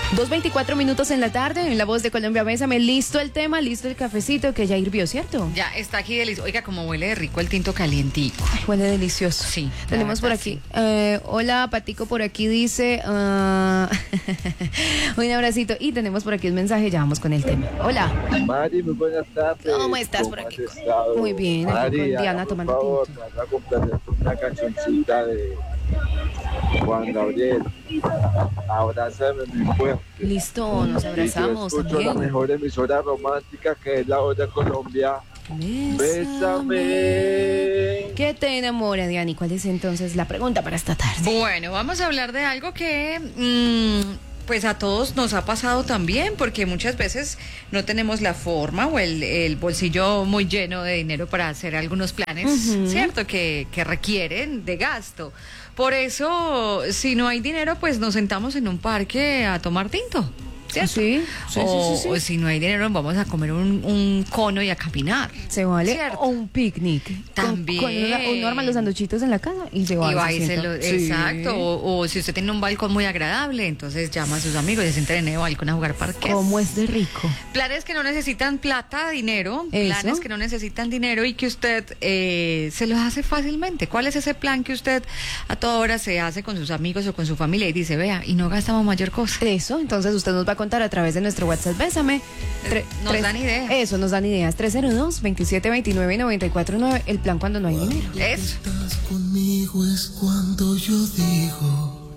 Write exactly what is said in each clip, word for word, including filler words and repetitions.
dos veinticuatro minutos en la tarde, en La Voz de Colombia. Bésame, listo el tema, listo el cafecito que ya hirvió, ¿cierto? Ya está aquí delicioso. Oiga, como huele de rico el tinto calientico. Ay, huele delicioso. Sí. Tenemos por aquí. Sí. Eh, hola, Patico por aquí dice. Uh, un abracito. Y tenemos por aquí un mensaje, ya vamos con el tema. Hola. Mari, muy buenas tardes. ¿Cómo estás ¿Cómo por aquí? estado? Muy bien, Mari, aquí con Diana tomando por favor, tinto. me vas a complacer con una cancioncita de Juan Gabriel. Abrázame mi fuerte. Listo, nos abrazamos Y yo escucho también. la mejor emisora romántica que es La Voz de Colombia. Bésame. Bésame. ¿Qué te enamora, Diana? ¿Y cuál es entonces la pregunta para esta tarde? Bueno, vamos a hablar de algo que mmm, pues a todos nos ha pasado también, porque muchas veces no tenemos la forma o el, el bolsillo muy lleno de dinero para hacer algunos planes, uh-huh. ¿cierto? Que, que requieren de gasto. Por eso, si no hay dinero, pues nos sentamos en un parque a tomar tinto. ¿Cierto? Sí, sí, o, sí, sí, sí. o si no hay dinero, vamos a comer un, un cono y a caminar. Se vale. ¿Cierto? O un picnic. También. Con, con una, uno arma los sanduchitos en la casa y se va. Y va y se sienta. lo, Sí. Exacto. O, o si usted tiene un balcón muy agradable, entonces llama a sus amigos y se sienten en el balcón a jugar parques. ¿Cómo es de rico? Planes que no necesitan plata, dinero. ¿Eso? Planes que no necesitan dinero y que usted eh, se los hace fácilmente. ¿Cuál es ese plan que usted a toda hora se hace con sus amigos o con su familia y dice, vea, y no gastamos mayor cosa? Eso, entonces usted nos va a contar a través de nuestro WhatsApp. Bésame. Tre- nos tres, dan ideas. Eso, nos dan ideas. tres cero dos, veintisiete veintinueve, noventa y cuatro nueve. El plan cuando no hay dinero. Eso. Estás conmigo es cuando yo digo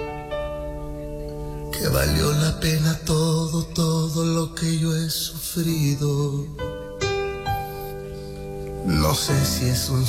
que valió la pena todo, todo lo que yo he sufrido. No sé si es un